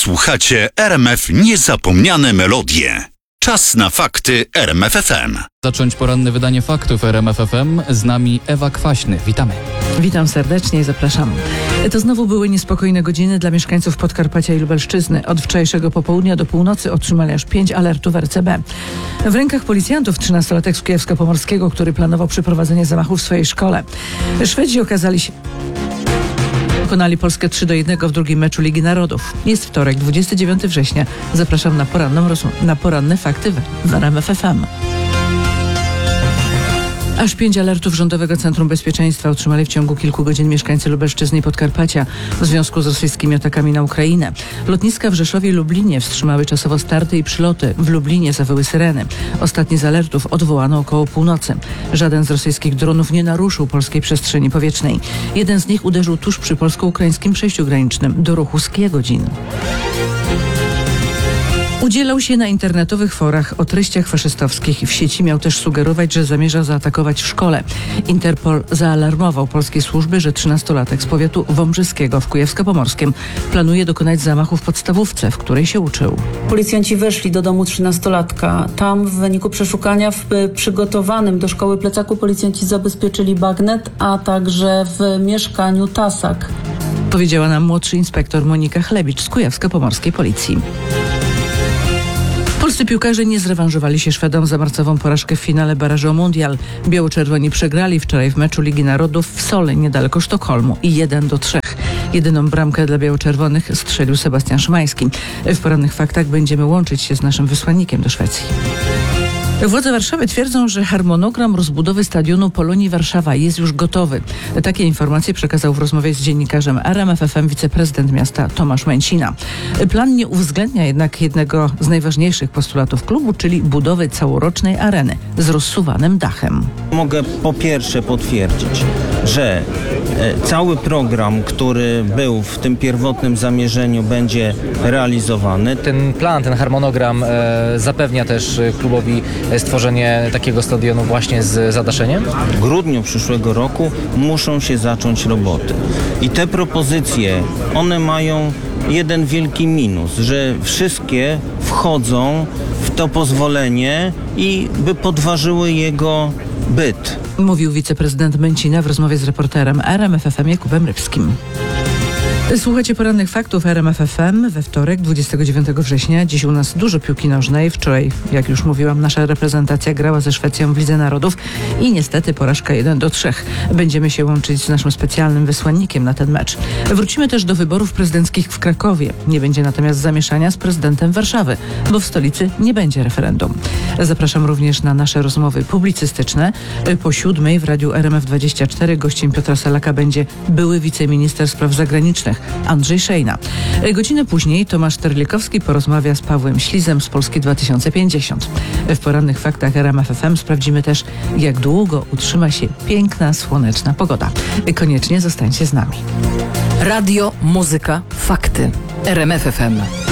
Słuchacie RMF Niezapomniane Melodie. Czas na fakty RMF FM. Zacząć poranne wydanie faktów RMF FM. Z nami Ewa Kwaśny. Witamy. Witam serdecznie i zapraszam. To znowu były niespokojne godziny dla mieszkańców Podkarpacia i Lubelszczyzny. Od wczorajszego popołudnia do północy otrzymali aż 5 alertów RCB. W rękach policjantów 13-latek z Kujawsko-Pomorskiego, który planował przeprowadzenie zamachu w swojej szkole. Szwedzi pokonali Polskę 3-1 w drugim meczu Ligi Narodów. Jest wtorek, 29 września. Zapraszam na poranne fakty w RMF FM. Aż 5 alertów Rządowego Centrum Bezpieczeństwa otrzymali w ciągu kilku godzin mieszkańcy Lubelszczyzny i Podkarpacia w związku z rosyjskimi atakami na Ukrainę. Lotniska w Rzeszowie i Lublinie wstrzymały czasowo starty i przyloty. W Lublinie zawyły syreny. Ostatni z alertów odwołano około północy. Żaden z rosyjskich dronów nie naruszył polskiej przestrzeni powietrznej. Jeden z nich uderzył tuż przy polsko-ukraińskim przejściu granicznym do ruchu z Kiegodzin. Udzielał się na internetowych forach o treściach faszystowskich. W sieci miał też sugerować, że zamierza zaatakować w szkole. Interpol zaalarmował polskie służby, że 13-latek z powiatu wąbrzyskiego w Kujawsko-Pomorskim planuje dokonać zamachu w podstawówce, w której się uczył. Policjanci weszli do domu 13-latka. Tam w wyniku przeszukania w przygotowanym do szkoły plecaku policjanci zabezpieczyli bagnet, a także w mieszkaniu tasak. Powiedziała nam młodszy inspektor Monika Chlebicz z Kujawsko-Pomorskiej Policji. Polscy piłkarze nie zrewanżowali się Szwedom za marcową porażkę w finale barażu o Mundial. Biało-czerwoni przegrali wczoraj w meczu Ligi Narodów w Sole, niedaleko Sztokholmu i 1-3. Jedyną bramkę dla biało-czerwonych strzelił Sebastian Szymański. W porannych faktach będziemy łączyć się z naszym wysłannikiem do Szwecji. Władze Warszawy twierdzą, że harmonogram rozbudowy stadionu Polonii Warszawa jest już gotowy. Takie informacje przekazał w rozmowie z dziennikarzem RMF FM wiceprezydent miasta Tomasz Mencina. Plan nie uwzględnia jednak jednego z najważniejszych postulatów klubu, czyli budowy całorocznej areny z rozsuwanym dachem. Mogę po pierwsze potwierdzić, że cały program, który był w tym pierwotnym zamierzeniu, będzie realizowany. Ten plan, ten harmonogram zapewnia też klubowi stworzenie takiego stadionu właśnie z zadaszeniem? W grudniu przyszłego roku muszą się zacząć roboty. I te propozycje, one mają jeden wielki minus, że wszystkie wchodzą w to pozwolenie i by podważyły jego byt. Mówił wiceprezydent Mencina w rozmowie z reporterem RMF FM Jakubem Rybskim. Słuchajcie porannych faktów RMF FM we wtorek, 29 września. Dziś u nas dużo piłki nożnej. Wczoraj, jak już mówiłam, nasza reprezentacja grała ze Szwecją w Lidze Narodów i niestety porażka 1-3. Będziemy się łączyć z naszym specjalnym wysłannikiem na ten mecz. Wrócimy też do wyborów prezydenckich w Krakowie. Nie będzie natomiast zamieszania z prezydentem Warszawy, bo w stolicy nie będzie referendum. Zapraszam również na nasze rozmowy publicystyczne. Po 7:00 w radiu RMF24 gościem Piotra Selaka będzie były wiceminister spraw zagranicznych Andrzej Szejna. Godzinę później Tomasz Terlikowski porozmawia z Pawłem Ślizem z Polski 2050. W porannych faktach RMF FM sprawdzimy też, jak długo utrzyma się piękna, słoneczna pogoda. Koniecznie zostańcie z nami. Radio, muzyka, fakty. RMF FM.